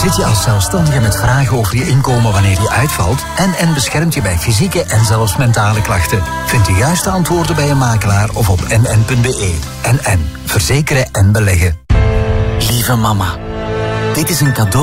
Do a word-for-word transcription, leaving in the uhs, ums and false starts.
Zit je als zelfstandige met vragen over je inkomen wanneer je uitvalt? N N beschermt je bij fysieke en zelfs mentale klachten. Vind de juiste antwoorden bij een makelaar of op n n punt b e. N N. Verzekeren en beleggen. Lieve mama, dit is een cadeau